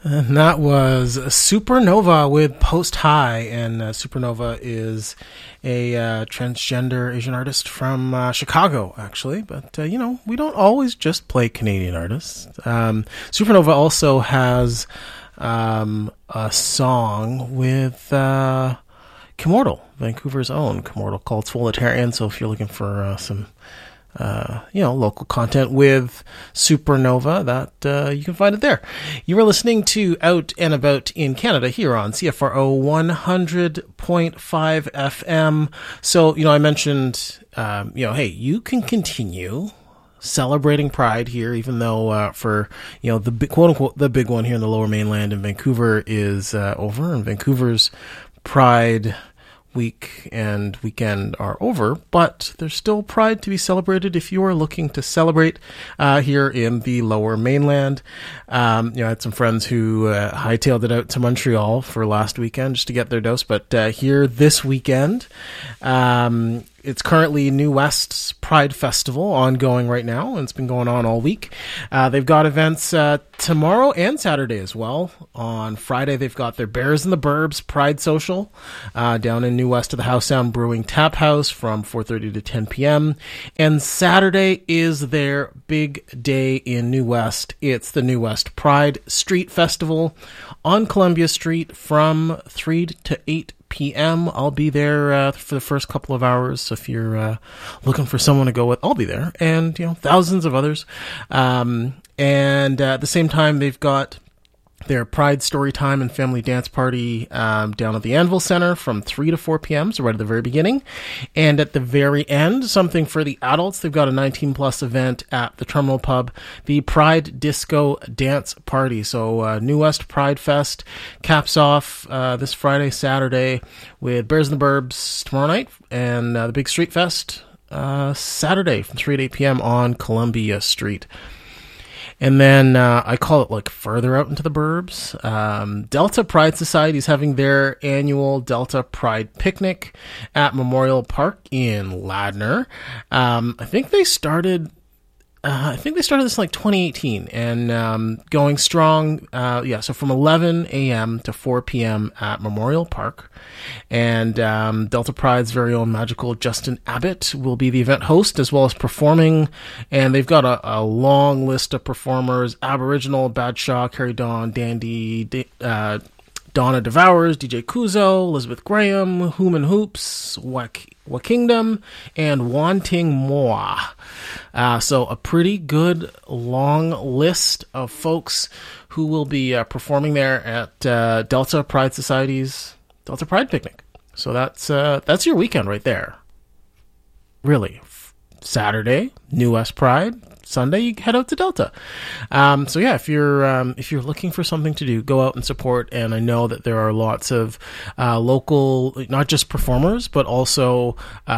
And that was Supernova with Post High, and Supernova is a transgender Asian artist from Chicago, actually. But, we don't always just play Canadian artists. Supernova also has a song with Kimortal, Vancouver's own Kimortal, called Swolitarian. So if you're looking for some local content with Supernova, that you can find it there. You are listening to Out and About in Canada here on CFRO 100.5 FM. So, I mentioned, hey, you can continue celebrating Pride here, even though for the big, quote unquote the big one here in the Lower Mainland in Vancouver is over, and Vancouver's Pride week and weekend are over, but there's still Pride to be celebrated if you are looking to celebrate here in the Lower Mainland. I had some friends who hightailed it out to Montreal for last weekend just to get their dose, but here this weekend, it's currently New West's Pride Festival ongoing right now, and it's been going on all week. They've got events tomorrow and Saturday as well. On Friday, they've got their Bears in the Burbs Pride Social down in New West at the House Sound Brewing Tap House from 4:30 to 10 p.m. And Saturday is their big day in New West. It's the New West Pride Street Festival on Columbia Street from 3 to 8 p.m. I'll be there for the first couple of hours. So if you're looking for someone to go with, I'll be there, and thousands of others. And at the same time, they've got their Pride Story Time and Family Dance Party down at the Anvil Center from 3 to 4 p.m., so right at the very beginning. And at the very end, something for the adults, they've got a 19-plus event at the Terminal Pub, the Pride Disco Dance Party. So New West Pride Fest caps off this Friday, Saturday with Bears in the Burbs tomorrow night, and the Big Street Fest Saturday from 3 to 8 p.m. on Columbia Street. And then I call it like further out into the burbs. Delta Pride Society is having their annual Delta Pride Picnic at Memorial Park in Ladner. I think they started this in like 2018 and going strong. So from 11 a.m. to 4 p.m. at Memorial Park. And Delta Pride's very own magical Justin Abbott will be the event host as well as performing. And they've got a long list of performers: Aboriginal, Badshaw, Carrie Dawn, Dandy, Donna Devours, DJ Kuzo, Elizabeth Graham, Human Hoops, Wakingdom, and Wanting Moa. So a pretty good long list of folks who will be performing there at Delta Pride Society's Delta Pride Picnic. So that's your weekend right there. Really. Saturday, New West Pride. Sunday, you head out to Delta. If you're looking for something to do, go out and support. And I know that there are lots of local, not just performers, but also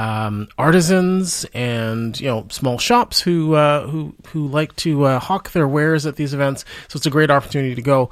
artisans and small shops who like to hawk their wares at these events. So it's a great opportunity to go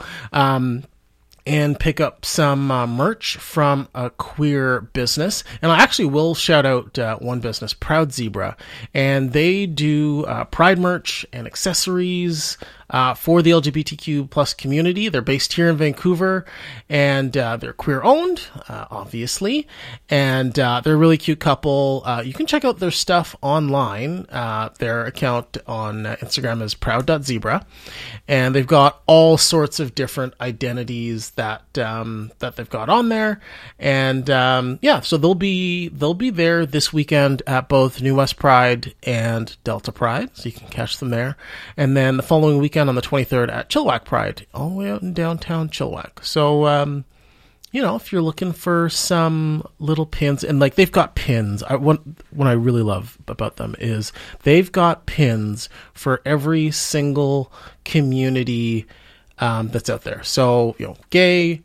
and pick up some merch from a queer business. And I actually will shout out one business, Proud Zebra. And they do Pride merch and accessories for the LGBTQ plus community. They're based here in Vancouver, and they're queer-owned, obviously. And they're a really cute couple. You can check out their stuff online. Their account on Instagram is proud.zebra. And they've got all sorts of different identities that they've got on there. And so they'll be there this weekend at both New West Pride and Delta Pride, so you can catch them there. And then the following weekend on the 23rd at Chilliwack Pride, all the way out in downtown Chilliwack. So if you're looking for some little pins, and like they've got pins. What I really love about them is they've got pins for every single community that's out there. So, gay,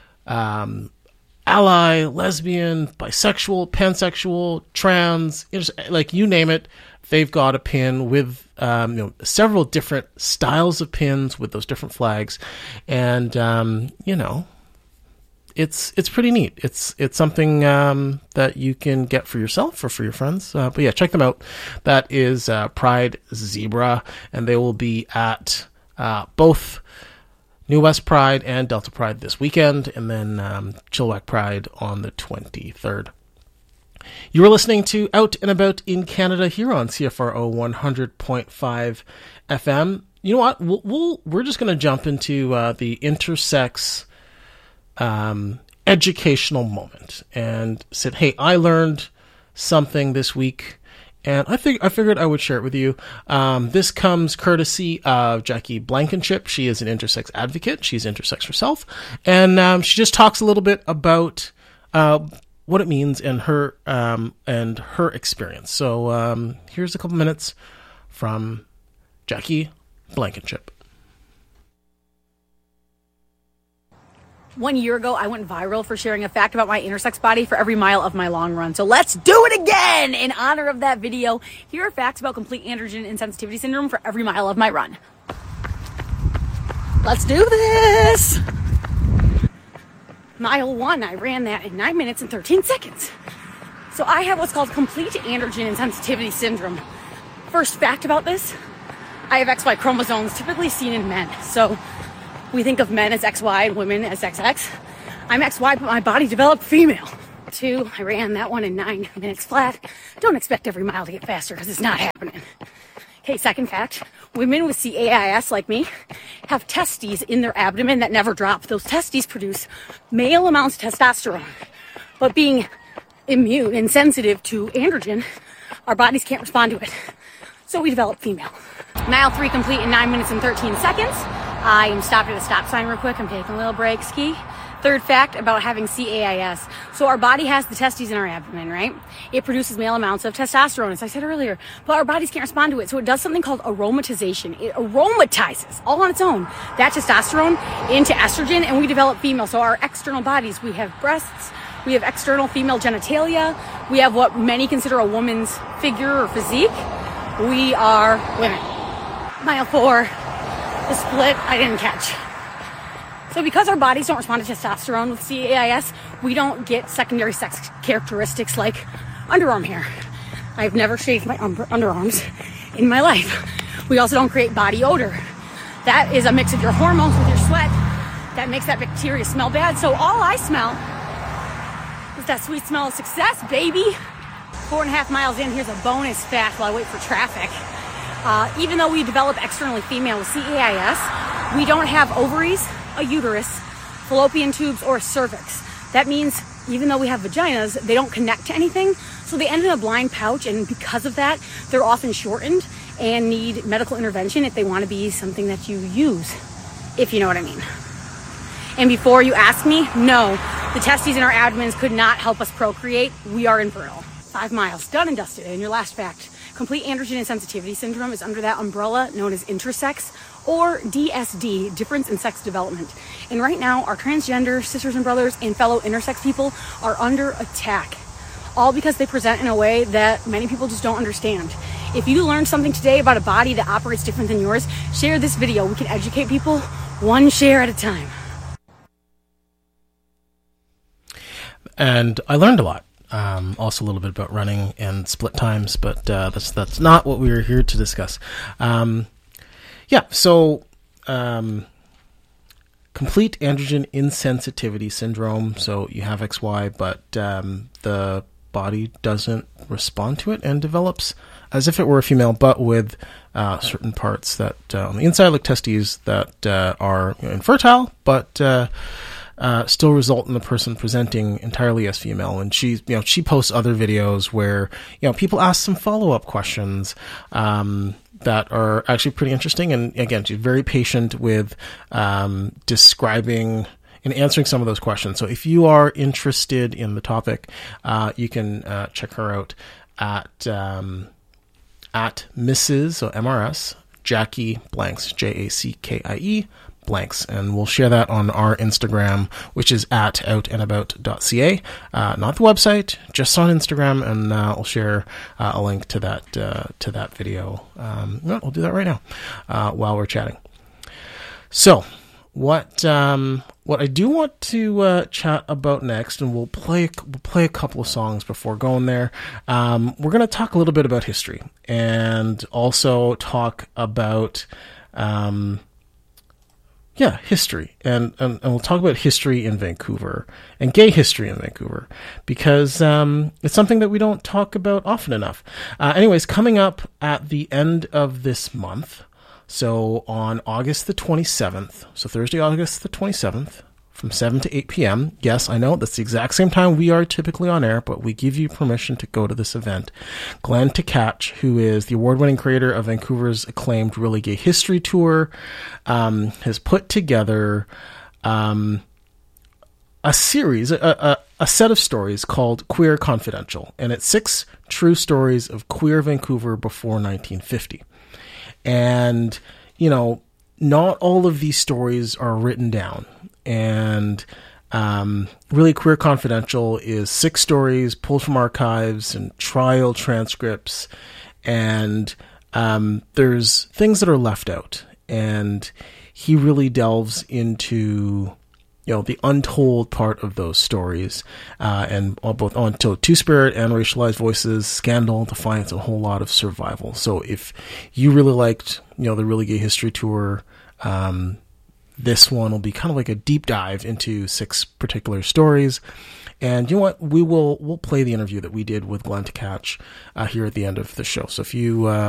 ally, lesbian, bisexual, pansexual, trans, like you name it, they've got a pin with several different styles of pins with those different flags. And it's pretty neat. It's something that you can get for yourself or for your friends. But yeah, check them out. That is Pride Zebra, and they will be at both New West Pride and Delta Pride this weekend, and then Chilliwack Pride on the 23rd. You were listening to Out and About in Canada here on CFRO 100.5 FM. You know what? We're just going to jump into the intersex educational moment and said, hey, I learned something this week, and I figured I would share it with you. This comes courtesy of Jackie Blankenship. She is an intersex advocate. She's intersex herself, and she just talks a little bit about what it means and her experience. So here's a couple minutes from Jackie Blankenship. 1 year ago, I went viral for sharing a fact about my intersex body for every mile of my long run. So let's do it again! In honor of that video, here are facts about complete androgen insensitivity syndrome for every mile of my run. Let's do this! Mile 1, I ran that in 9 minutes and 13 seconds. So I have what's called complete androgen insensitivity syndrome. First fact about this, I have XY chromosomes typically seen in men. So we think of men as XY and women as XX. I'm XY, but my body developed female. 2, I ran that one in 9 minutes flat. Don't expect every mile to get faster because it's not happening. Okay, second fact, women with CAIS like me have testes in their abdomen that never drop. Those testes produce male amounts of testosterone. But being immune and sensitive to androgen, our bodies can't respond to it. So we develop female. Mile 3 complete in 9 minutes and 13 seconds. I am stopped at a stop sign real quick. I'm taking a little break. Ski. Third fact about having CAIS. So our body has the testes in our abdomen, right? It produces male amounts of testosterone, as I said earlier, but our bodies can't respond to it. So it does something called aromatization. It aromatizes all on its own that testosterone into estrogen, and we develop female. So our external bodies, we have breasts, we have external female genitalia, we have what many consider a woman's figure or physique. We are women. Mile 4, the split, I didn't catch. So because our bodies don't respond to testosterone with CAIS, we don't get secondary sex characteristics like underarm hair. I've never shaved my underarms in my life. We also don't create body odor. That is a mix of your hormones with your sweat that makes that bacteria smell bad. So all I smell is that sweet smell of success, baby. 4.5 miles in, here's a bonus fact while I wait for traffic. Even though we develop externally female with CAIS, we don't have ovaries, a uterus, fallopian tubes, or a cervix. That means even though we have vaginas, they don't connect to anything, so they end in a blind pouch, and because of that, they're often shortened and need medical intervention if they want to be something that you use, if you know what I mean. And before you ask me, no, the testes in our abdomens could not help us procreate. We are infertile. 5 miles, done and dusted. And your last fact, complete androgen insensitivity syndrome is under that umbrella known as intersex, or DSD, difference in sex development. And right now, our transgender sisters and brothers and fellow intersex people are under attack, all because they present in a way that many people just don't understand. If you learned something today about a body that operates different than yours, share this video. We can educate people one share at a time. And I learned a lot. Also a little bit about running and split times, but that's not what we were here to discuss. Complete androgen insensitivity syndrome. So you have XY, but the body doesn't respond to it and develops as if it were a female, but with certain parts that on the inside, like testes, that are infertile, but still result in the person presenting entirely as female. And she posts other videos where people ask some follow-up questions that are actually pretty interesting. And again, she's very patient with describing and answering some of those questions. So if you are interested in the topic, you can check her out at Mrs. So MRS Jackie Blanks, Jackie Blanks, and we'll share that on our Instagram, which is at outandabout.ca. Not the website, just on Instagram, and I'll share a link to that video. We'll do that right now while we're chatting. So, what I do want to chat about next, and we'll play a couple of songs before going there. We're going to talk a little bit about history, and also talk about Yeah, history. And we'll talk about history in Vancouver and gay history in Vancouver because it's something that we don't talk about often enough. Anyways, coming up at the end of this month, so on August the 27th, so Thursday, August the 27th, from 7 to 8 p.m. Yes, I know, that's the exact same time we are typically on air, but we give you permission to go to this event. Glenn Tkach, who is the award-winning creator of Vancouver's acclaimed Really Gay History Tour, has put together a series, a set of stories called Queer Confidential, and it's 6 true stories of queer Vancouver before 1950. And, you know, not all of these stories are written down. And really, Queer Confidential is 6 stories pulled from archives and trial transcripts. And there's things that are left out. And he really delves into, you know, the untold part of those stories, and both onto Two-Spirit and Racialized Voices, Scandal, Defiance, and a whole lot of survival. So if you really liked, you know, the Really Gay History Tour, this one will be kind of like a deep dive into 6 particular stories. And you know what? We'll play the interview that we did with Glenn Tkach here at the end of the show. So if you